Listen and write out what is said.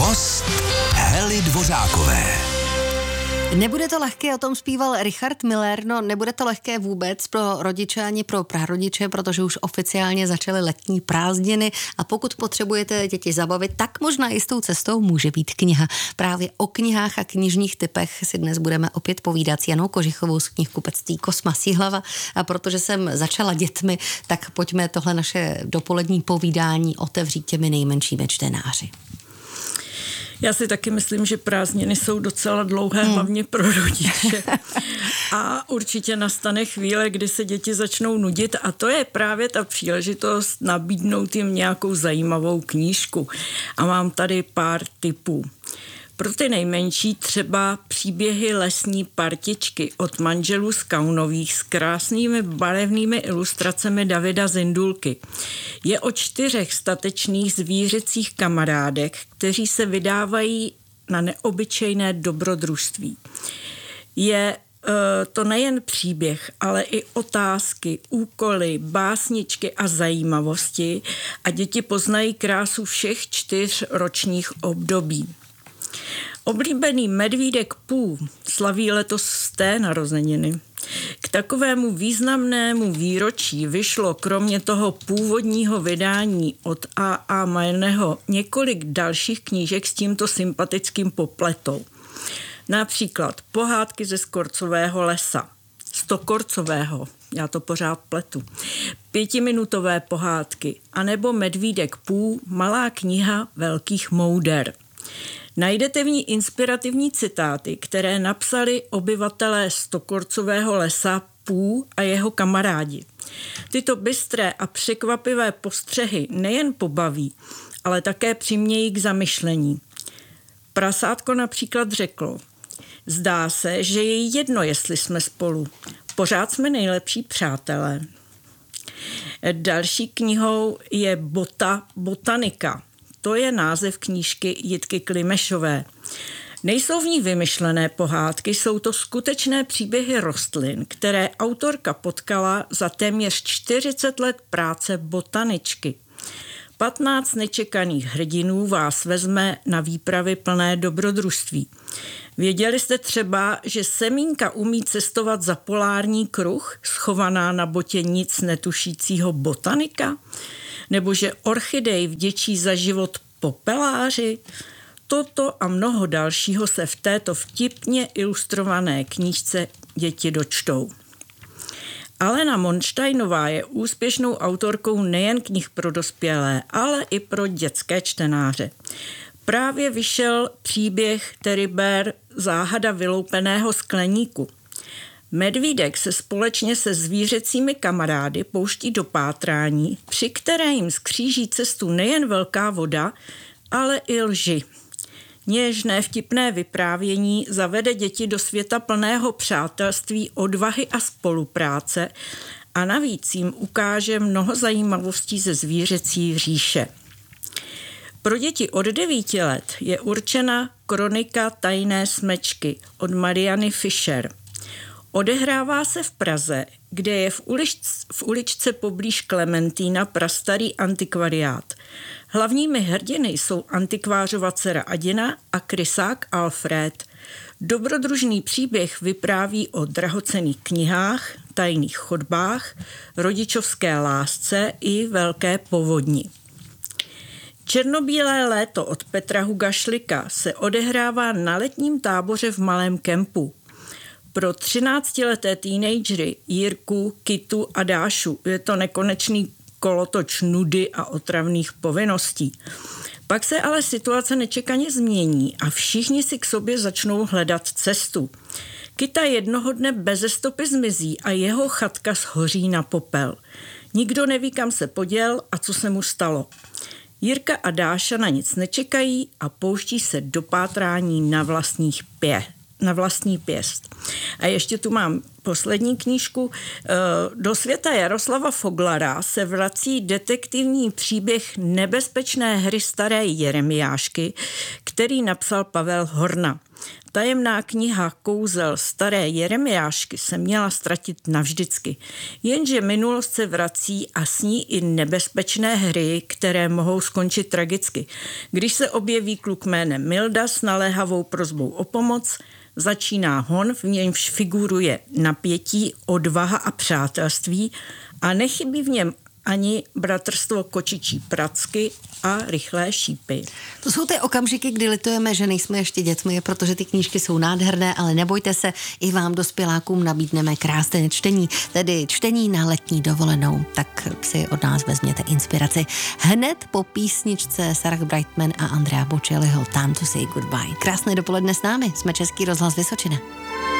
Host Hely Dvořákové. Nebude to lehké, o tom zpíval Richard Miller, no nebude to lehké vůbec pro rodiče ani pro prarodiče, protože už oficiálně začaly letní prázdniny a pokud potřebujete děti zabavit, tak možná jistou cestou může být kniha. Právě o knihách a knižních typech si dnes budeme opět povídat s Janou Kožichovou z knihkupectví Kosmas Jihlava a protože jsem začala dětmi, tak pojďme tohle naše dopolední povídání otevřít těmi nejmenšími čtenáři. Já si taky myslím, že prázdniny jsou docela dlouhé, hlavně pro rodiče. A určitě nastane chvíle, kdy se děti začnou nudit a to je právě ta příležitost nabídnout jim nějakou zajímavou knížku. A mám tady pár tipů. Pro ty nejmenší třeba Příběhy lesní partičky od manželů z Kaunových s krásnými barevnými ilustracemi Davida Zindulky. Je o 4 statečných zvířecích kamarádech, kteří se vydávají na neobyčejné dobrodružství. Je to nejen příběh, ale i otázky, úkoly, básničky a zajímavosti a děti poznají krásu všech 4 ročních období. Oblíbený medvídek Pů slaví letos 100. narozeniny. K takovému významnému výročí vyšlo kromě toho původního vydání od A.A. Majerného několik dalších knížek s tímto sympatickým popletou. Například Pohádky ze Skorcového lesa, Stokorcového, já to pořád pletu, 5minutové pohádky, anebo Medvídek Pů, malá kniha velkých mouder. Najdete v ní inspirativní citáty, které napsali obyvatelé Stokorcového lesa Pů a jeho kamarádi. Tyto bystré a překvapivé postřehy nejen pobaví, ale také přimějí k zamyšlení. Prasátko například řeklo: zdá se, že je jedno, jestli jsme spolu. Pořád jsme nejlepší přátelé. Další knihou je Botanika. To je název knížky Jitky Klimešové. Nejsou v ní vymyšlené pohádky, jsou to skutečné příběhy rostlin, které autorka potkala za téměř 40 let práce botaničky. 15 nečekaných hrdinů vás vezme na výpravy plné dobrodružství. Věděli jste třeba, že semínka umí cestovat za polární kruh, schovaná na botě nic netušícího botanika? Nebo že orchidej vděčí za život popeláři? Toto a mnoho dalšího se v této vtipně ilustrované knížce děti dočtou. Alena Monštejnová je úspěšnou autorkou nejen knih pro dospělé, ale i pro dětské čtenáře. Právě vyšel příběh Teddy Bear Záhada vyloupeného skleníku. Medvídek se společně se zvířecími kamarády pouští do pátrání, při které jim skříží cestu nejen velká voda, ale i lži. Něžné vtipné vyprávění zavede děti do světa plného přátelství, odvahy a spolupráce a navíc jim ukáže mnoho zajímavostí ze zvířecí říše. Pro děti od 9 let je určena Kronika tajné smečky od Mariany Fischer. Odehrává se v Praze, kde je v uličce poblíž Klementína prastarý antikvariát. Hlavními hrdiny jsou antikvářova dcera Adina a krysák Alfred. Dobrodružný příběh vypráví o drahocenných knihách, tajných chodbách, rodičovské lásce i velké povodni. Černobílé léto od Petra Huga Šlika se odehrává na letním táboře v malém kempu. Pro 13leté teenagery Jirku, Kitu a Dášu je to nekonečný kolotoč nudy a otravných povinností. Pak se ale situace nečekaně změní a všichni si k sobě začnou hledat cestu. Kita jednoho dne beze stopy zmizí a jeho chatka shoří na popel. Nikdo neví, kam se poděl a co se mu stalo. Jirka a Dáša na nic nečekají a pouští se do pátrání na vlastní pěst. A ještě tu mám poslední knížku. Do světa Jaroslava Foglara se vrací detektivní příběh nebezpečné hry staré Jeremiášky, který napsal Pavel Horna. Tajemná kniha kouzel staré Jeremiášky se měla ztratit navždycky. Jenže minulost se vrací a s ní i nebezpečné hry, které mohou skončit tragicky. Když se objeví kluk jménem Milda s naléhavou prosbou o pomoc, začíná hon, v němž figuruje napětí, odvaha a přátelství a nechybí v něm ani bratrstvo kočičí pracky a rychlé šípy. To jsou ty okamžiky, kdy litujeme, že nejsme ještě dětmi, protože ty knížky jsou nádherné, ale nebojte se, i vám dospělákům nabídneme krásné čtení, tedy čtení na letní dovolenou. Tak si od nás vezměte inspiraci. Hned po písničce Sarah Brightman a Andrea Bocelliho Time to say goodbye. Krásné dopoledne s námi, jsme Český rozhlas Vysočina.